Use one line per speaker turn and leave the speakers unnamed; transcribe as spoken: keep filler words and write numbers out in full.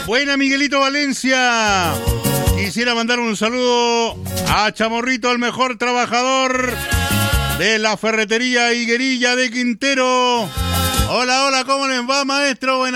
Buena, Miguelito Valencia. Quisiera mandar un saludo a Chamorrito, el mejor trabajador de la ferretería Higuerilla de Quintero. Hola, hola, ¿cómo les va, maestro? Buenas